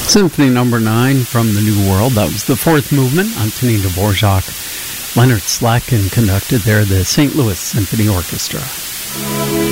Symphony Number 9 from the New World. That was the fourth movement. Antonin Dvorak. Leonard Slatkin conducted there, the St. Louis Symphony Orchestra.